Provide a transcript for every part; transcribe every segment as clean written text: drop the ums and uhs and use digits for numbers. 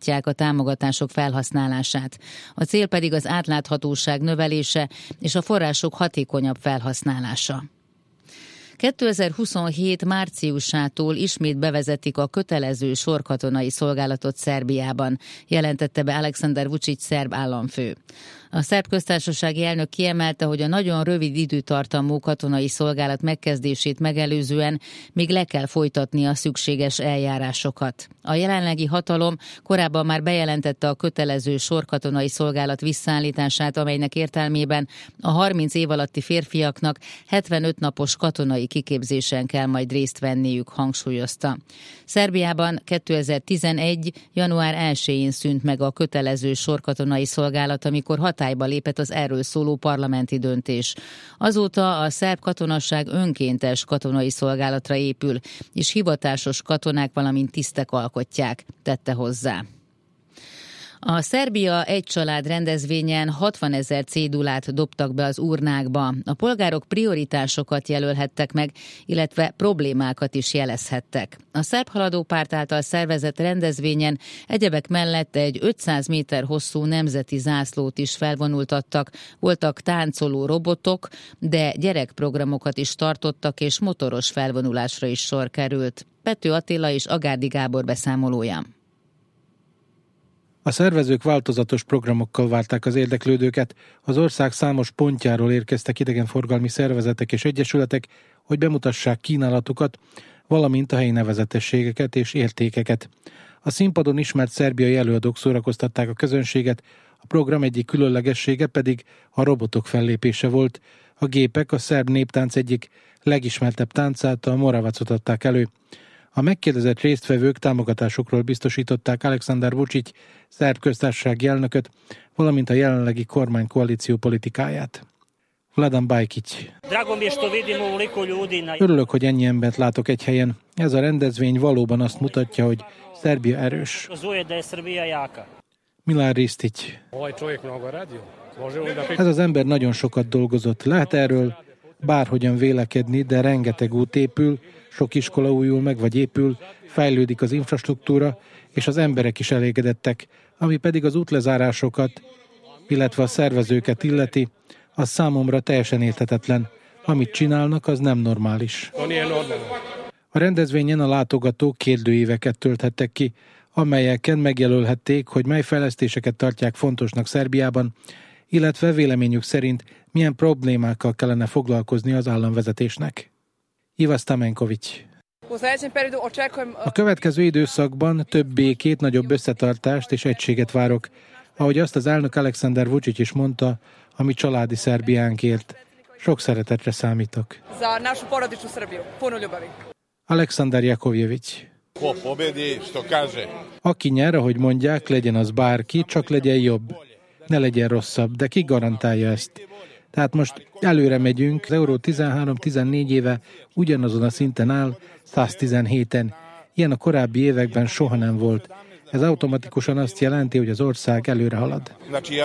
javítják a támogatások felhasználását. A cél pedig az átláthatóság növelése és a források hatékonyabb felhasználása. 2027 márciusától ismét bevezetik a kötelező sorkatonai szolgálatot Szerbiában, jelentette be Aleksandar Vučić szerb államfő. A szerb köztársasági elnök kiemelte, hogy a nagyon rövid időtartamú katonai szolgálat megkezdését megelőzően még le kell folytatni a szükséges eljárásokat. A jelenlegi hatalom korábban már bejelentette a kötelező sorkatonai szolgálat visszaállítását, amelynek értelmében a 30 év alatti férfiaknak 75 napos katonai kiképzésen kell majd részt venniük, hangsúlyozta. Szerbiában 2011. január 1-én szűnt meg a kötelező sorkatonai szolgálat, amikor hatályba lépett az erről szóló parlamenti döntés. Azóta a szerb katonasság önkéntes katonai szolgálatra épül, és hivatásos katonák, valamint tisztek alkotják, tette hozzá. A Szerbia egy család rendezvényen 60 000 cédulát dobtak be az urnákba. A polgárok prioritásokat jelölhettek meg, illetve problémákat is jelezhettek. A Szerb Haladó Párt által szervezett rendezvényen egyebek mellett egy 500 méter hosszú nemzeti zászlót is felvonultattak, voltak táncoló robotok, de gyerekprogramokat is tartottak, és motoros felvonulásra is sor került. Pető Attila és Agárdi Gábor beszámolója. A szervezők változatos programokkal várták az érdeklődőket, az ország számos pontjáról érkeztek idegenforgalmi szervezetek és egyesületek, hogy bemutassák kínálatukat, valamint a helyi nevezetességeket és értékeket. A színpadon ismert szerbiai előadók szórakoztatták a közönséget, a program egyik különlegessége pedig a robotok fellépése volt. A gépek a szerb néptánc egyik legismertebb táncát, a moravacot adták elő. A megkérdezett résztvevők támogatásokról biztosították Aleksandar Vučić szerb köztársasági elnököt, valamint a jelenlegi kormánykoalíció politikáját. Vladan Bajkić. Örülök, hogy ennyi embert látok egy helyen. Ez a rendezvény valóban azt mutatja, hogy Szerbia erős. Milán Ristić. Ez az ember nagyon sokat dolgozott. Lehet erről bárhogyan vélekedni, de rengeteg út épül, sok iskola újul meg vagy épül, fejlődik az infrastruktúra, és az emberek is elégedettek, ami pedig az útlezárásokat, illetve a szervezőket illeti, az számomra teljesen érthetetlen. Amit csinálnak, az nem normális. A rendezvényen a látogatók kérdőíveket tölthettek ki, amelyeken megjelölhették, hogy mely fejlesztéseket tartják fontosnak Szerbiában, illetve véleményük szerint milyen problémákkal kellene foglalkozni az államvezetésnek. Iva Stamenković. A következő időszakban több békét, nagyobb összetartást és egységet várok, ahogy azt az elnök Aleksandar Vučić is mondta, ami családi Szerbiánkért. Sok szeretetre számítok. Aleksandar Jakovljević. Aki nyer, ahogy mondják, legyen az bárki, csak legyen jobb. Ne legyen rosszabb, de ki garantálja ezt? Tehát most előre megyünk, az Euró 13-14 éve ugyanazon a szinten áll, 117-en. Ilyen a korábbi években soha nem volt. Ez automatikusan azt jelenti, hogy az ország előre halad.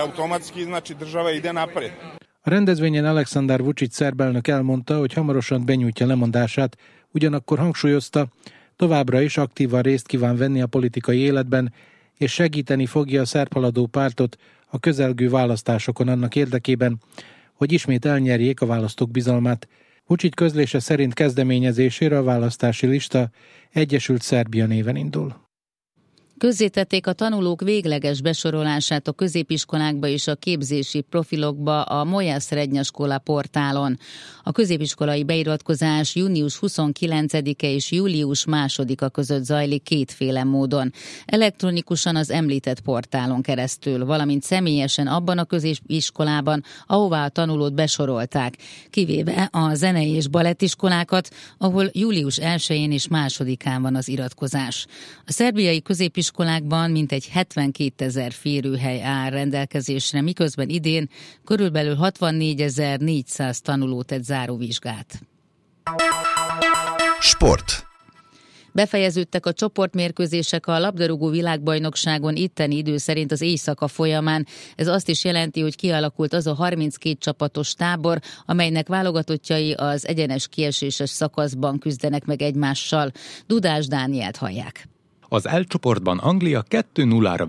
A rendezvényen Aleksandar Vučić szerb elnök elmondta, hogy hamarosan benyújtja lemondását, ugyanakkor hangsúlyozta, továbbra is aktívan részt kíván venni a politikai életben, és segíteni fogja a Szerb Haladó Pártot a közelgő választásokon annak érdekében, hogy ismét elnyerjék a választók bizalmát. Vučić közlése szerint kezdeményezésére a választási lista Egyesült Szerbia néven indul. Közzétették a tanulók végleges besorolását a középiskolákba és a képzési profilokba a Moja Srednja Škola portálon. A középiskolai beiratkozás június 29-e és július 2-a között zajlik kétféle módon. Elektronikusan az említett portálon keresztül, valamint személyesen abban a középiskolában, ahová a tanulót besorolták, kivéve a zenei és balettiskolákat, ahol július 1-én és 2-án van az iratkozás. A szerbiai középiskolákban mintegy 72 000 férőhely áll rendelkezésre, miközben idén körülbelül 64 400 tanuló tett záróvizsgát. Sport. Befejeződtek a csoportmérkőzések a labdarúgó világbajnokságon itteni idő szerint az éjszaka folyamán. Ez azt is jelenti, hogy kialakult az a 32 csapatos tábor, amelynek válogatottjai az egyenes kieséses szakaszban küzdenek meg egymással. Dudás Dánielt hallják. Az L csoportban Anglia 2-0-ra